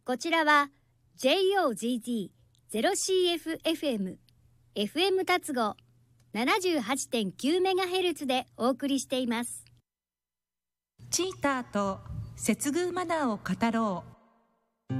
こちらは JOZZ0CFFM FM 達合 78.9MHz でお送りしています。 チーターと接遇マナーを語ろう。